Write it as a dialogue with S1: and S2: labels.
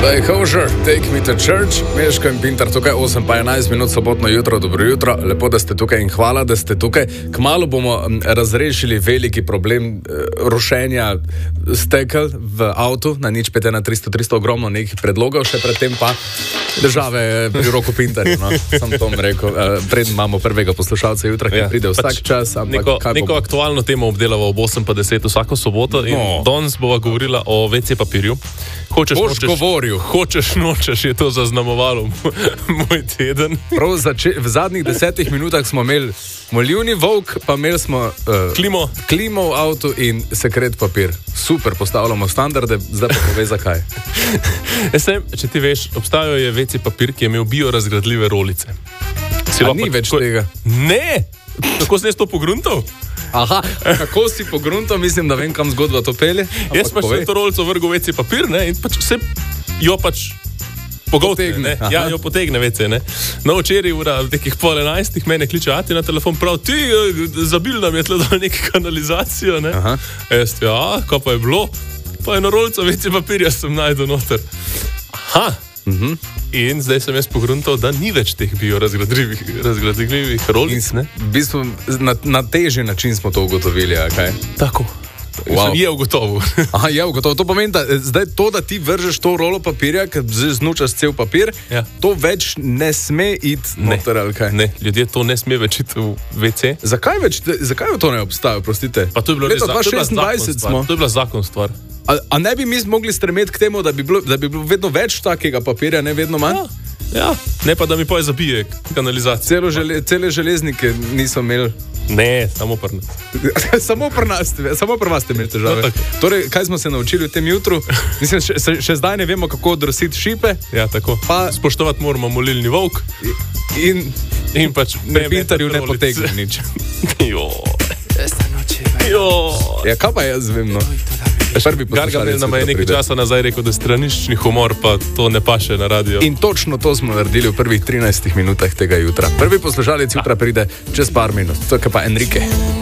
S1: Hey, Kosher, take me to church. Meško in Pintar tukaj, 8 pa 11 minut sobotno jutro, dobro jutro. Lepo, da ste tukaj in hvala, da ste tukaj. Kmalu bomo razrešili veliki problem rušenja stekel v avtu na 051 ogromno nekih predlogov, še predtem pa države pri roku Pintarju. No? Sam to rekel, pred imamo prvega poslušalca jutra, ki pride vsak čas.
S2: Neko aktualno temo obdelava ob 8 pa 10 vsako soboto in danes bova govorila o WC papirju. Hočeš, nočeš, je to zaznamovalo moj teden.
S1: Prav v zadnjih 10 minutah smo imeli molivni volk, pa imeli smo klimo v avtu in sekret papir. Super, postavljamo standarde, zdaj pa povej zakaj.
S2: Če ti veš, obstajajo je WC papir, ki je imel biorazgradljive rolice.
S1: Ni več tega?
S2: Ne! Kako si to pogruntal?
S1: Aha, kako si pogruntal, mislim, da vem, kam zgodba to pelje.
S2: Jaz pač sem to rolico vrgel WC papir, ne, in pač vse jo pač potegne. Ja, jo potegne WC, ne. No, včeraj ura nekih 10:30 mene kliče ati na telefon, prav, ti, zabil nam je tle dol neki kanalizacijo, ne.
S1: Aha.
S2: Jaz, kaj pa je bilo? Pa eno rolico WC papirja sem najdel noter. Aha. In zdaj sem jaz pogruntal, da ni več teh biorazgradljivih rolic, ne?
S1: V bistvu na težji način smo to ugotovili, a kaj?
S2: Tako.
S1: Wow.
S2: Je ugotovil.
S1: Aha, je ugotovil. To pomeni, da zdaj to, da ti vržeš to rolo papirja, ker znučaš cel papir, to več ne sme iti noter, ali kaj?
S2: Ne, ljudje to ne sme več iti v WC.
S1: Zakaj to ne obstaja, prostite?
S2: Pa to je bilo res, to je bila zakon stvar.
S1: A ne bi mi mogli stremeti k temu, da bi bilo vedno več takega papirja, ne vedno manj?
S2: Ja, ne pa da mi poje zabije kanalizacijo.
S1: Cele železnike niso imeli.
S2: Ne, samo pri nas.
S1: Samo pri vas ste imeli težave.
S2: No,
S1: torej, kaj smo se naučili v tem jutru? Mislim, še zdaj ne vemo, kako odrositi šipe.
S2: Ja, tako. Pa spoštovati moramo molilni volk. In pač
S1: pri Pintarju ne potegne nič. Ja, kaj pa jaz vem, no?
S2: Gargamel nam je nekaj časa nazaj rekel, da straniščni humor pa to ne paše na radio.
S1: In točno to smo naredili v prvih 13 minutah tega jutra. Prvi poslušalec jutra pride čez par minut. To je pa Enrique.